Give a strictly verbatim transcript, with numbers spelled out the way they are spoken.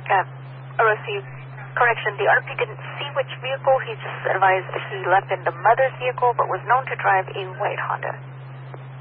Uh, R O C, correction, the R P didn't see which vehicle. He just advised that he left in the mother's vehicle, but was known to drive a white Honda.